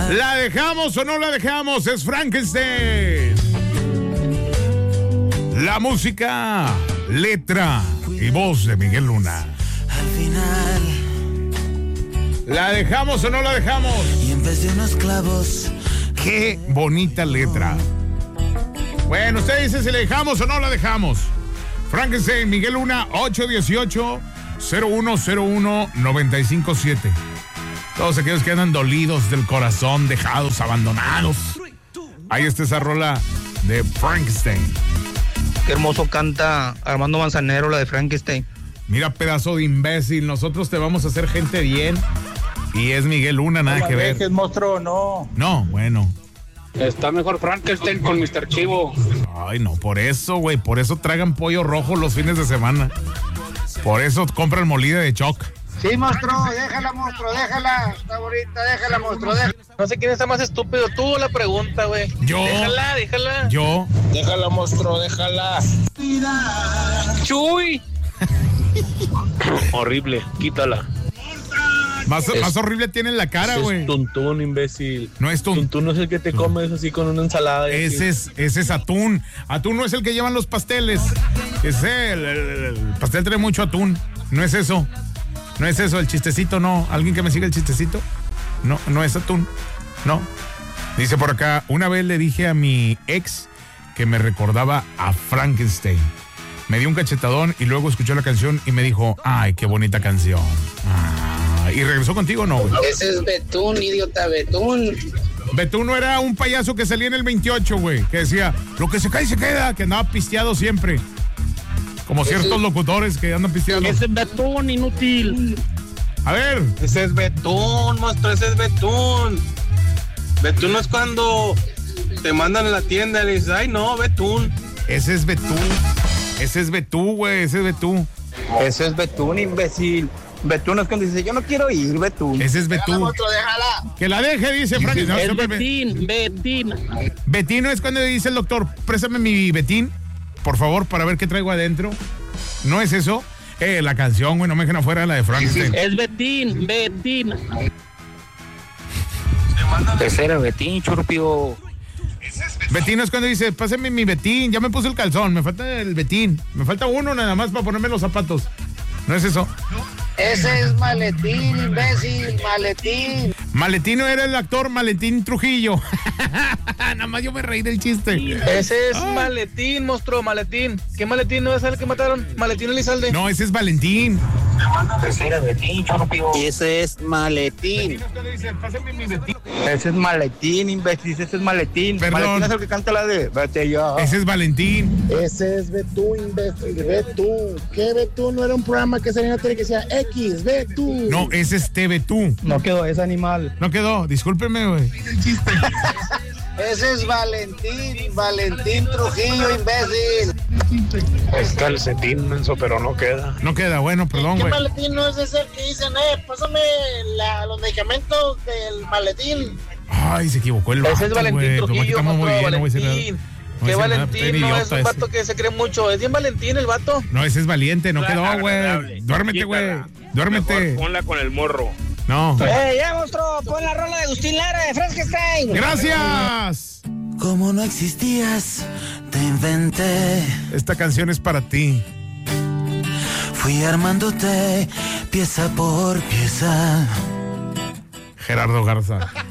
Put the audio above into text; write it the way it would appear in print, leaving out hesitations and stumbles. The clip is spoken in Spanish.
¿La dejamos o no la dejamos? Es Frankenstein. La música, letra y voz de Miguel Luna. Al final. ¿La dejamos o no la dejamos? Y en vez de unos clavos. Qué bonita letra. Bueno, usted dice si la dejamos o no la dejamos. Frankenstein, Miguel Luna, 818-0101-957. Todos aquellos que andan dolidos del corazón, dejados, abandonados. Ahí está esa rola de Frankenstein. Qué hermoso canta Armando Manzanero, la de Frankenstein. Mira, pedazo de imbécil, nosotros te vamos a hacer gente bien. Y es Miguel Luna, nada que ver. ¿Es monstruo no? No, bueno. Está mejor Frankenstein con Mr. Chivo. Ay, no, por eso, güey. Por eso tragan pollo rojo los fines de semana. Por eso compran molida de choc. Sí, monstruo, déjala. Está bonita, déjala, monstruo, déjala. No sé quién está más estúpido, tú o la pregunta, güey. Yo. Déjala. Yo. Déjala, monstruo, déjala. ¡Chuy! Horrible, quítala. Más horrible tiene en la cara, güey. Es Tuntún, imbécil. No es Tuntún. Tuntún no es el que te comes así con una ensalada. Ese es atún. Atún no es el que llevan los pasteles. El pastel trae mucho atún. No es eso. No es eso, el chistecito no. ¿Alguien que me siga el chistecito? No es atún. No. Dice por acá, una vez le dije a mi ex que me recordaba a Frankenstein. Me dio un cachetadón y luego escuchó la canción y me dijo, ay, qué bonita canción. ¿Y regresó contigo o no, güey? Ese es Betún, idiota, Betún. Betún no era un payaso que salía en el 28, güey, que decía, lo que se cae se queda, que andaba pisteado siempre. Como ciertos locutores que andan pisteando. Ese es Betún, inútil. A ver. Ese es Betún, monstruo, ese es Betún. Betún no es cuando te mandan a la tienda y le dices, ay, no, Betún. Ese es Betún. Ese es Betún, güey, ese es Betún. Ese es Betún, imbécil. Betún es cuando dice, yo no quiero ir, Betún. Ese es Betún. Déjala. Que la deje, dice Frank. No, es Betín. Betín no es cuando dice el doctor, préstame mi Betín, por favor, para ver qué traigo adentro. ¿No es eso? La canción, güey, no me dejen afuera la de Frankenstein. Es Betín. Ese era Betín, churpio. Betín es cuando dice, pásame mi Betín, ya me puse el calzón, me falta el Betín. Me falta uno nada más para ponerme los zapatos. ¿No es eso? Ese es Maletín, imbécil, Maletín. Maletín no era el actor Maletín Trujillo. Nada más yo me reí del chiste. Ese es Maletín, monstruo, Maletín. ¿Qué Maletín no es el que mataron? Maletín Elizalde. No, ese es Valentín. Ese era Betín, churpio. Ese es Maletín. Ese es Maletín, imbécil, ese es Maletín. Perdón. Maletín es el que canta la de Vete ya. Ese es Valentín. Ese es Betún, imbécil, Betún. ¿Qué Betún? No era un programa que salía en la tele que decía X, Betún. No, ese es TV2. No quedó, es animal. No quedó, discúlpeme, güey. Ese es Valentín Trujillo, imbécil. Es calcetín, menso, pero no queda. No queda, bueno, perdón, ¿Qué güey. maletín no es ese que dicen, pásame los medicamentos del maletín? Ay, se equivocó el vato, Ese es Valentín güey. Como que Trujillo, estamos muy monstruo, bien, no voy a decir nada. Valentín. No voy ¿Qué a decir nada, Valentín? estoy No, idiota es un ese. vato que se cree mucho. Es bien Valentín el vato. No, ese es valiente, no quedó, güey. Agradable. Duérmete, güey. Quítala. Duérmete. Mejor ponla con el morro. No. Ya, monstruo, pon la rola de Agustín Lara de Frankenstein. Gracias. Como no existías, te inventé. Esta canción es para ti. Fui armándote pieza por pieza. Gerardo Garza.